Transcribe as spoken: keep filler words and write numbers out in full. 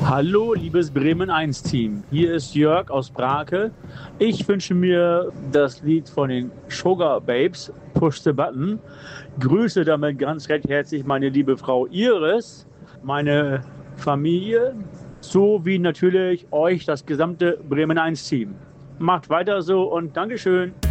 Hallo, liebes Bremen eins Team. Hier ist Jörg aus Brake. Ich wünsche mir das Lied von den Sugar Babes, Push the Button. Grüße damit ganz recht herzlich meine liebe Frau Iris, meine Familie, sowie natürlich euch, das gesamte Bremen eins Team. Macht weiter so und Dankeschön.